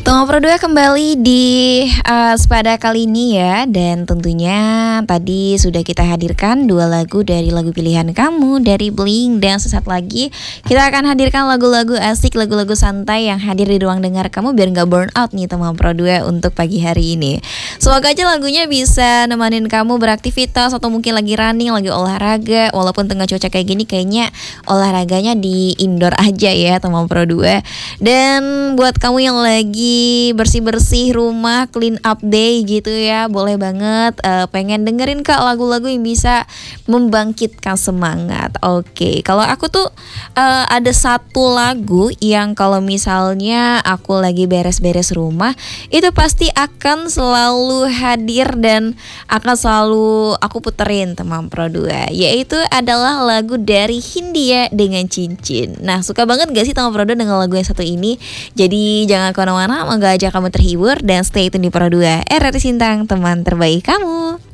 Tunggu Pro 2 kembali di Sepada kali ini ya. Dan tentunya tadi sudah kita hadirkan dua lagu dari lagu pilihan kamu dari Blink. Dan sesaat lagi kita akan hadirkan lagu-lagu asik, lagu-lagu santai yang hadir di ruang dengar kamu biar gak burn out nih teman Pro 2 untuk pagi hari ini. Semoga aja lagunya bisa nemenin kamu beraktivitas atau mungkin lagi running, lagi olahraga. Walaupun tengah cuaca kayak gini kayaknya olahraganya di indoor aja ya teman Pro 2. Dan buat kamu yang lagi bersih-bersih rumah, clean up day gitu ya, boleh banget pengen dengerin Kak lagu-lagu yang bisa membangkitkan semangat. Oke, kalau aku tuh ada satu lagu yang kalau misalnya aku lagi beres-beres rumah itu pasti akan selalu hadir dan akan selalu aku puterin teman Pro 2, yaitu adalah lagu dari Hindia dengan Cincin. Nah, suka banget gak sih teman Pro 2 dengan lagu yang satu ini? Jadi jangan kemana-mana, moga aja kamu terhibur dan stay tune di Pro 2 RRI Sintang, teman terbaik kamu.